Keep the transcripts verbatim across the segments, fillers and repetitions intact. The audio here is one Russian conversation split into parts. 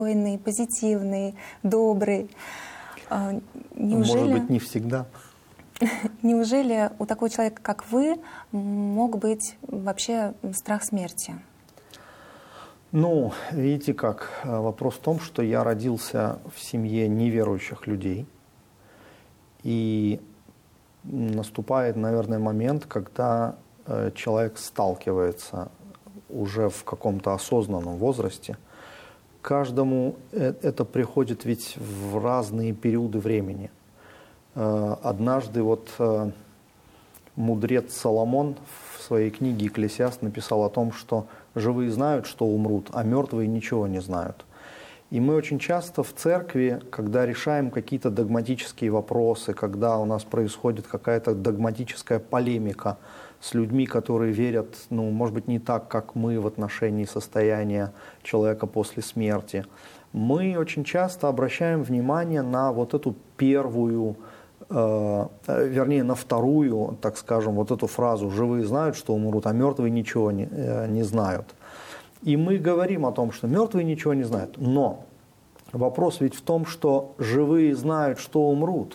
позитивный, добрый. Неужели, может быть, не всегда. Неужели у такого человека, как вы, мог быть вообще страх смерти? Ну, видите как, вопрос в том, что я родился в семье неверующих людей. И наступает, наверное, момент, когда человек сталкивается уже в каком-то осознанном возрасте. Каждому это приходит ведь в разные периоды времени. Однажды вот мудрец Соломон в своей книге «Экклесиаст» написал о том, что живые знают, что умрут, а мертвые ничего не знают. И мы очень часто в церкви, когда решаем какие-то догматические вопросы, когда у нас происходит какая-то догматическая полемика с людьми, которые верят, ну, может быть, не так, как мы в отношении состояния человека после смерти, мы очень часто обращаем внимание на вот эту первую, э, вернее, на вторую, так скажем, вот эту фразу «живые знают, что умрут, а мертвые ничего не, э, не знают». И мы говорим о том, что мертвые ничего не знают. Но вопрос ведь в том, что живые знают, что умрут.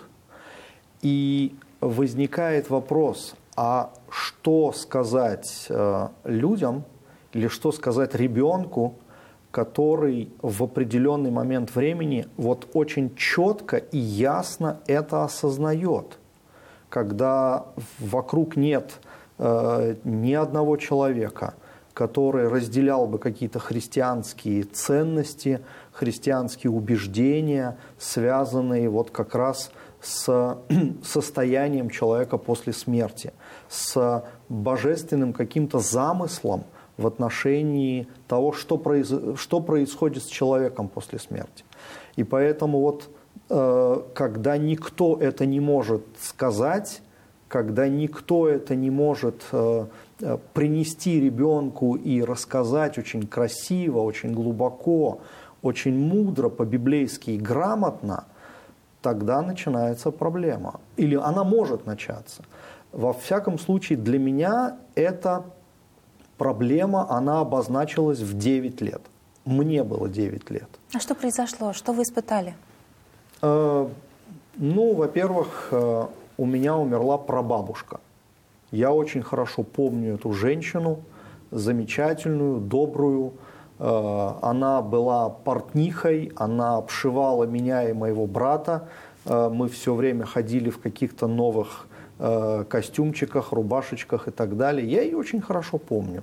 И возникает вопрос, а что сказать э, людям или что сказать ребенку, который в определенный момент времени вот очень четко и ясно это осознает, когда вокруг нет э, ни одного человека, который разделял бы какие-то христианские ценности, христианские убеждения, связанные вот как раз с состоянием человека после смерти, с божественным каким-то замыслом в отношении того, что, произ... что происходит с человеком после смерти. И поэтому вот, э, когда никто это не может сказать, когда никто это не может э, принести ребенку и рассказать очень красиво, очень глубоко, очень мудро, по-библейски и грамотно, тогда начинается проблема. Или она может начаться. Во всяком случае, для меня эта проблема, она обозначилась в девять лет. Мне было девять лет. А что произошло? Что вы испытали? Э, ну, во-первых, э, у меня умерла прабабушка. Я очень хорошо помню эту женщину, замечательную, добрую. Она была портнихой, она обшивала меня и моего брата. Мы все время ходили в каких-то новых костюмчиках, рубашечках и так далее. Я ее очень хорошо помню.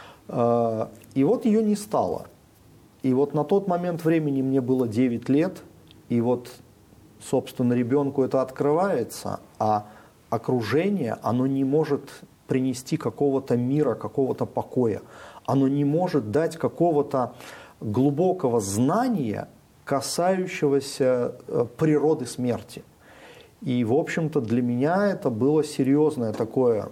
И вот ее не стало. И вот на тот момент времени мне было девять лет, и вот, собственно, ребенку это открывается, а окружение, оно не может принести какого-то мира, какого-то покоя. Оно не может дать какого-то глубокого знания, касающегося природы смерти. И, в общем-то, для меня это было серьезное такое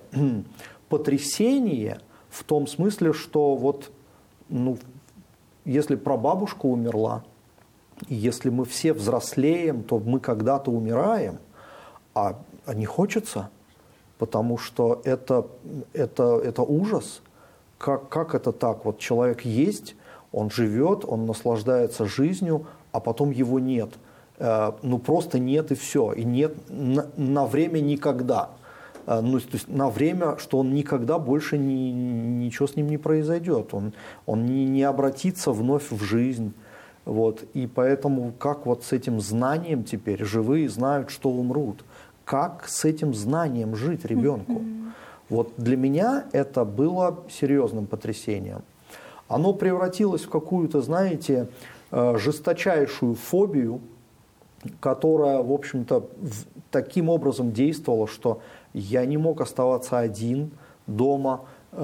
потрясение в том смысле, что вот, ну, если прабабушка умерла, и если мы все взрослеем, то мы когда-то умираем, а, а не хочется, потому что это, это, это ужас. Как, как это так? Вот человек есть, он живет, он наслаждается жизнью, а потом его нет. Э, ну просто нет и все. И нет на, на время никогда. Э, ну, то есть на время, что он никогда больше ни, ничего с ним не произойдет. Он, он не, не обратится вновь в жизнь. Вот. И поэтому как вот с этим знанием теперь живые знают, что умрут. Как с этим знанием жить ребенку? Mm-hmm. Вот для меня это было серьезным потрясением. Оно превратилось в какую-то, знаете, жесточайшую фобию, которая, в общем-то, таким образом действовала, что я не мог оставаться один дома.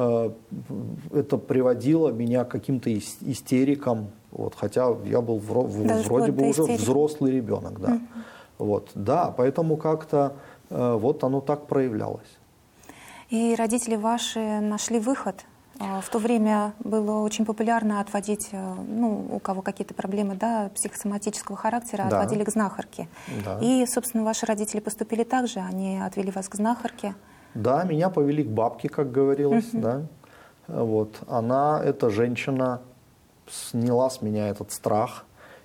Это приводило меня к каким-то истерикам, вот, хотя я был Даже вроде бы уже истерика. Взрослый ребенок. Да. Mm-hmm. Вот, да, поэтому как-то вот оно так проявлялось. И родители ваши нашли выход. В то время было очень популярно отводить, ну, у кого какие-то проблемы, да, психосоматического характера, да. Отводили к знахарке. Да. И, собственно, ваши родители поступили так же, они отвели вас к знахарке. Да, меня повели к бабке, как говорилось, uh-huh. да. Вот. Она, эта женщина, сняла с меня этот страх.